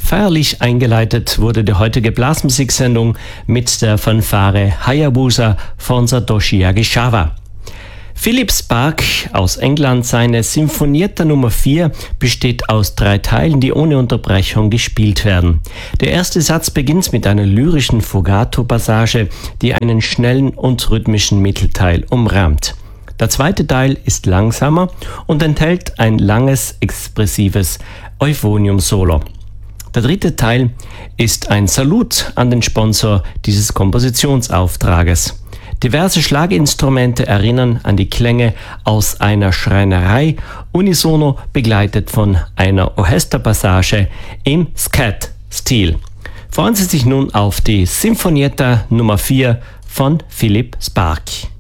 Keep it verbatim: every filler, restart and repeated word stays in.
Feierlich eingeleitet wurde die heutige Blasmusiksendung mit der Fanfare Hayabusa von Satoshi Agisawa. Philip Sparke aus England, seine Sinfonietta Nummer vier besteht aus drei Teilen, die ohne Unterbrechung gespielt werden. Der erste Satz beginnt mit einer lyrischen Fugato-Passage, die einen schnellen und rhythmischen Mittelteil umrahmt. Der zweite Teil ist langsamer und enthält ein langes, expressives Euphonium-Solo. Der dritte Teil ist ein Salut an den Sponsor dieses Kompositionsauftrages. Diverse Schlaginstrumente erinnern an die Klänge aus einer Schreinerei, unisono begleitet von einer Orchesterpassage im Scat-Stil. Freuen Sie sich nun auf die Sinfonietta Nummer vier von Philip Sparke.